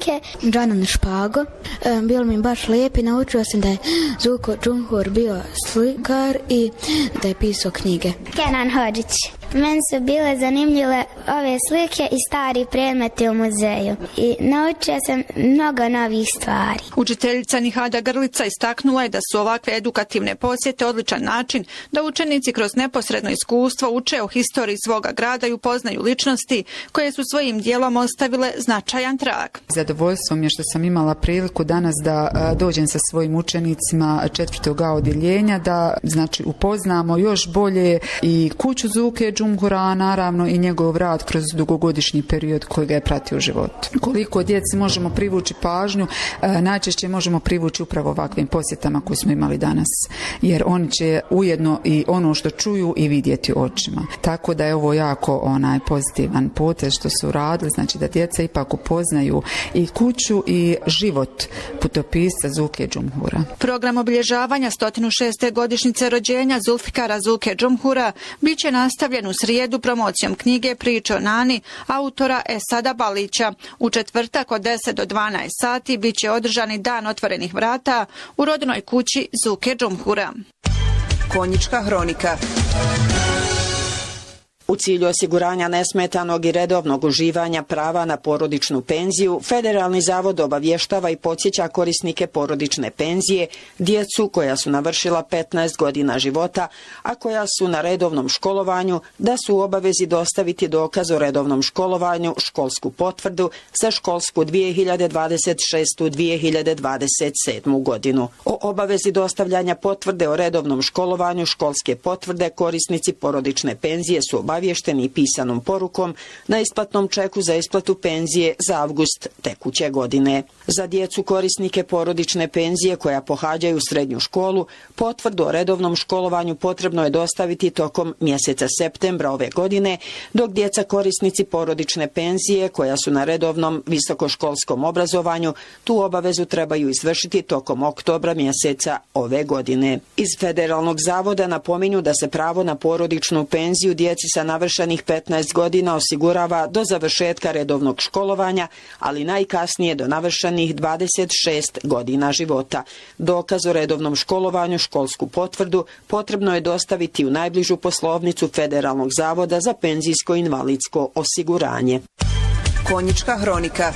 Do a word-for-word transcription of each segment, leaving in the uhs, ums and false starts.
slike. Džanan Špago. Bilo mi baš lijepi. Naučio sam da je Zuko Džumhur bio slikar i da je pisao knjige. Kenan Hodžić. Meni su bile zanimljive ove slike i stari predmeti u muzeju. I naučio sam mnogo novih stvari. Učiteljica Nihada Grlica istaknula je da su ovakve edukativne posjete odličan način da učenici kroz neposredno iskustvo uče o historiji svoga grada i upoznaju ličnosti koje su svojim dijelom ostavile značajan trag. Zadovoljstvo mi je što sam imala priliku danas da dođem sa svojim učenicima četvrtog A odjeljenja, da znači upoznamo još bolje i kuću Zuke Džumhura, naravno i njegov rad kroz dugogodišnji period koji ga je pratio u životu. Koliko djeci možemo privući pažnju, najčešće možemo privući upravo ovakvim posjetama koje smo imali danas, jer oni će ujedno i ono što čuju i vidjeti očima. Tako da je ovo jako onaj pozitivan potez što su radili, znači da djeca ipak upoznaju i kuću i život putopisca Zuke Džumhura. Program obilježavanja sto šeste godišnjice rođenja Zulfikara Zuke Džumhura bit će nastavljen u srijedu promocijom knjige Priče o Nani autora Esada Balića. U četvrtak od deset do dvanaest sati bit će održani dan otvorenih vrata u rodnoj kući Zuke Džumhura. Konjička hronika. U cilju osiguranja nesmetanog i redovnog uživanja prava na porodičnu penziju, Federalni zavod obavještava i podsjeća korisnike porodične penzije, djecu koja su navršila petnaest godina života, a koja su na redovnom školovanju, da su u obavezi dostaviti dokaz o redovnom školovanju, školsku potvrdu za školsku dvije hiljade dvadeset šeste dvije hiljade dvadeset sedme. godinu. O obavezi dostavljanja potvrde o redovnom školovanju, školske potvrde, korisnici porodične penzije su obavješteni obavješteni pisanom porukom na isplatnom čeku za isplatu penzije za avgust tekuće godine. Za djecu korisnike porodične penzije koja pohađaju srednju školu, potvrdu o redovnom školovanju potrebno je dostaviti tokom mjeseca septembra ove godine, dok djeca korisnici porodične penzije koja su na redovnom visokoškolskom obrazovanju tu obavezu trebaju izvršiti tokom oktobra mjeseca ove godine. Iz Federalnog zavoda napominju da se pravo na porodičnu penziju djeci sa navršenih petnaest godina osigurava do završetka redovnog školovanja, ali najkasnije do navršenih dvadeset šest godina života. Dokaz o redovnom školovanju, školsku potvrdu, potrebno je dostaviti u najbližu poslovnicu Federalnog zavoda za penzijsko i invalidsko osiguranje. Konjička hronika.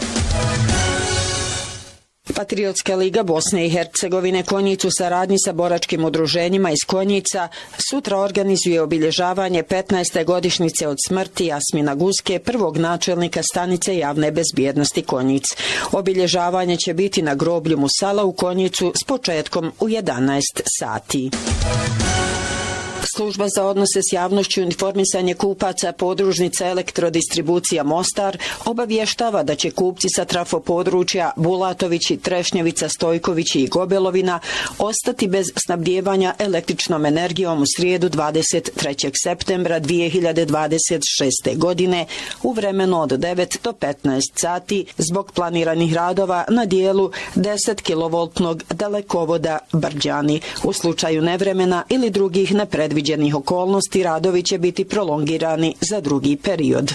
Patriotska liga Bosne i Hercegovine Konjic u saradnji sa boračkim udruženjima iz Konjica sutra organizuje obilježavanje petnaeste godišnjice od smrti Jasmina Guske, prvog načelnika stanice javne bezbjednosti Konjic. Obilježavanje će biti na groblju Musala u Konjicu s početkom u jedanaest sati. Služba za odnose s javnošću i informisanje kupaca podružnica Elektrodistribucija Mostar obavještava da će kupci sa trafo područja Bulatovići, Trešnjevica, Stojkovići i Gobelovina ostati bez snabdijevanja električnom energijom u srijedu dvadeset trećeg septembra dvije hiljade dvadeset šeste. godine u vremenu od devet do petnaest sati zbog planiranih radova na dijelu deset kilovoltnog dalekovoda Brđani. U slučaju nevremena ili drugih nepredviđenih okolnosti radovi će biti prolongirani za drugi period.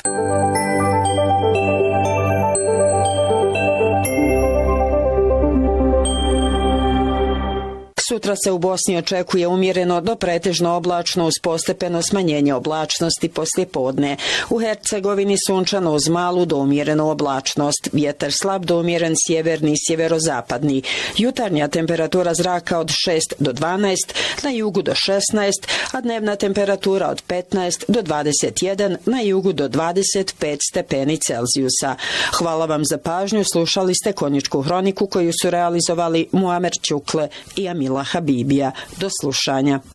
Sutra se u Bosni očekuje umjereno do pretežno oblačno uz postepeno smanjenje oblačnosti poslije podne. U Hercegovini sunčano uz malu do umjerenu oblačnost. Vjetar slab do umjeren sjeverni i sjeverozapadni. Jutarnja temperatura zraka od šest do dvanaest, na jugu do šesnaest, a dnevna temperatura od petnaest do dvadeset jedan, na jugu do dvadeset pet stepeni Celzijusa. Hvala vam za pažnju, slušali ste Konjičku hroniku koju su realizovali Muamer Ćukle i Amila Habibija. Do slušanja.